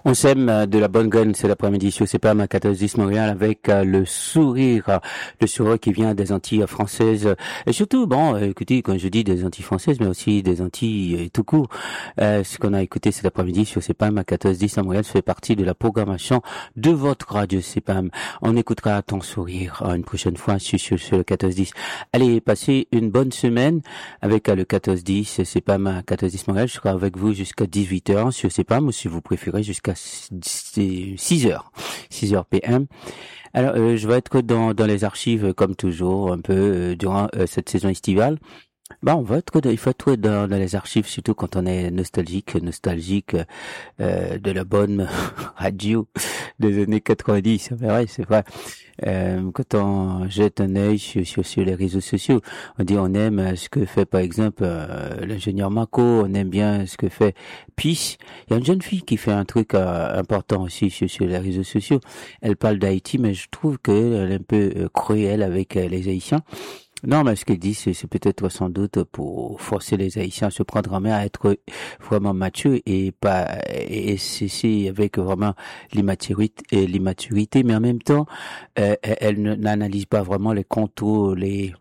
On sème de la bonne graine cet après-midi sur CPAM à 14-10 Montréal avec le sourire qui vient des Antilles françaises. Et surtout, bon, écoutez, quand je dis des Antilles françaises, mais aussi des Antilles tout court, ce qu'on a écouté cet après-midi sur CPAM à 14-10 à Montréal fait partie de la programmation de votre radio CPAM. On écoutera ton sourire une prochaine fois sur le 14-10. Allez, passez une bonne semaine avec le 14-10, CPAM à 14-10 Montréal. Je serai avec vous jusqu'à 18h sur CPAM ou si vous préférez jusqu'à 6h PM. Alors, je vais être dans les archives comme toujours, un peu durant cette saison estivale. Il faut être dans les archives, surtout quand on est nostalgique de la bonne radio des années 90. C'est vrai. Quand on jette un œil sur les réseaux sociaux, on dit on aime ce que fait par exemple l'ingénieur Mako, on aime bien ce que fait Peace. Il y a une jeune fille qui fait un truc important aussi sur les réseaux sociaux. Elle parle d'Haïti, mais je trouve qu'elle est un peu cruelle avec les Haïtiens. Non, mais ce qu'elle dit, c'est peut-être sans doute pour forcer les Haïtiens à se prendre en main, à être vraiment matures et c'est avec vraiment l'immaturité, mais en même temps, elle n'analyse pas vraiment les contours, les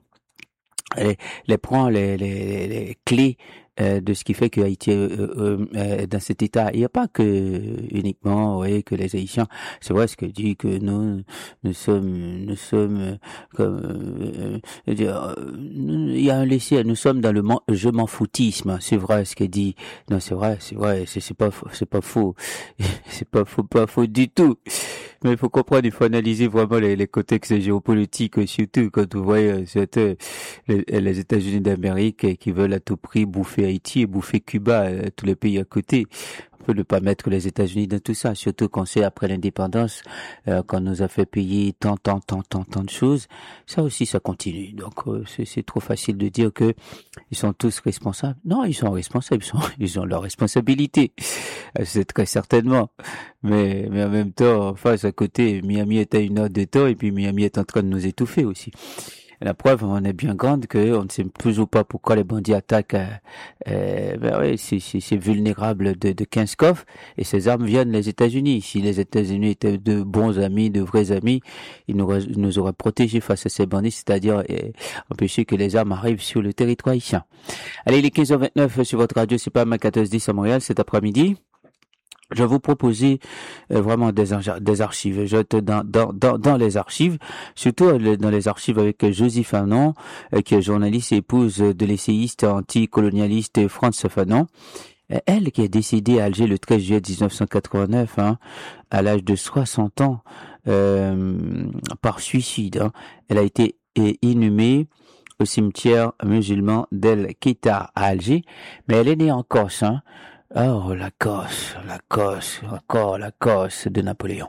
clés de ce qui fait que Haïti est dans cet état. Il n'y a pas que uniquement que les Haïtiens. C'est vrai ce que dit que nous sommes comme il y a un laisser. Nous sommes dans le je m'en foutisme. C'est vrai ce qu'elle dit. Non, c'est vrai. C'est pas faux. C'est pas faux du tout. Mais il faut comprendre, il faut analyser vraiment les contextes géopolitiques, surtout quand vous voyez les États-Unis d'Amérique qui veulent à tout prix bouffer Haïti et bouffer Cuba, tous les pays à côté. On peut ne pas mettre les États-Unis dans tout ça, surtout qu'on sait après l'indépendance, qu'on nous a fait payer tant de choses. Ça aussi, ça continue. Donc, c'est trop facile de dire que ils sont tous responsables. Non, ils sont responsables, ils ont leur responsabilité. C'est très certainement. Mais en même temps, face à côté, Miami est à une heure de temps et puis Miami est en train de nous étouffer aussi. La preuve, on est bien grande que on ne sait toujours pas pourquoi les bandits attaquent. C'est vulnérable de 15 coffres et ces armes viennent des États-Unis. Si les États-Unis étaient de bons amis, de vrais amis, ils nous auraient protégés face à ces bandits, c'est-à-dire empêcher que les armes arrivent sur le territoire haïtien. Allez, il est 15h29 sur votre radio, c'est pas ma 14-10 à Montréal cet après-midi. Je vais vous proposer vraiment des archives. Je vais être dans les archives, surtout dans les archives avec Josie Fanon, qui est journaliste et épouse de l'essayiste anticolonialiste Frantz Fanon. Elle qui est décédée à Alger le 13 juillet 1989, à l'âge de 60 ans, par suicide. Elle a été inhumée au cimetière musulman d'El Keta à Alger, mais elle est née en Corse. Oh, la Corse, encore la Corse de Napoléon.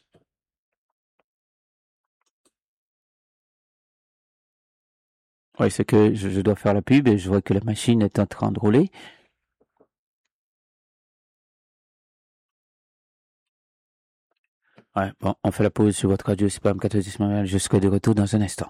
Oui, c'est que je dois faire la pub et je vois que la machine est en train de rouler. Ouais, bon, on fait la pause sur votre radio CPAM 14 Montréal. Je serai de retour dans un instant.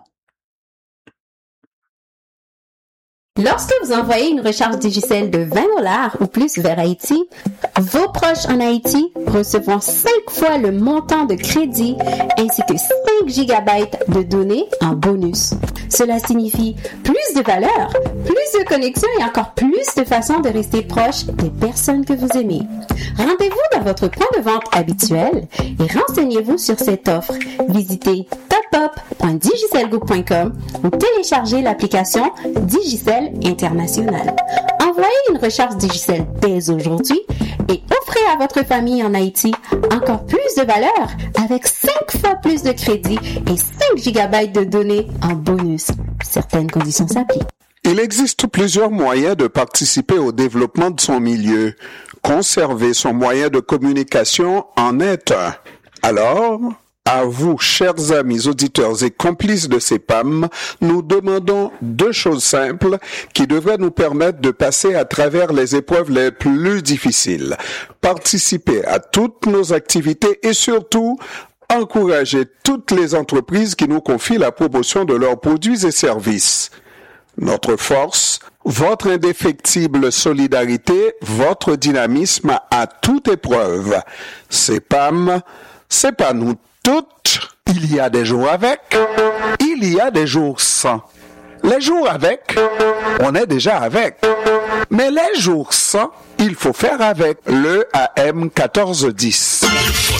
Lorsque vous envoyez une recharge Digicel de 20$ ou plus vers Haïti, vos proches en Haïti recevront 5 fois le montant de crédit ainsi que 5 GB de données en bonus. Cela signifie plus de valeur, plus de connexion et encore plus de façons de rester proche des personnes que vous aimez. Rendez-vous dans votre point de vente habituel et renseignez-vous sur cette offre. Visitez topop.digicelgroup.com ou téléchargez l'application Digicel International. Envoyez une recharge Digicel dès aujourd'hui et offrez à votre famille en Haïti encore plus de valeur avec 5 fois plus de crédit et 5 GB de données en bonus. Certaines conditions s'appliquent. Il existe plusieurs moyens de participer au développement de son milieu. Conserver son moyen de communication en est un. Alors, à vous, chers amis auditeurs et complices de CPAM, nous demandons 2 choses simples qui devraient nous permettre de passer à travers les épreuves les plus difficiles. Participer à toutes nos activités et surtout, encourager toutes les entreprises qui nous confient la promotion de leurs produits et services. notre force, votre indéfectible solidarité, votre dynamisme à toute épreuve. CEPAM, c'est pas nous toutes. Il y a des jours avec, il y a des jours sans. Les jours avec, on est déjà avec. Mais les jours sans, il faut faire avec le AM 1410.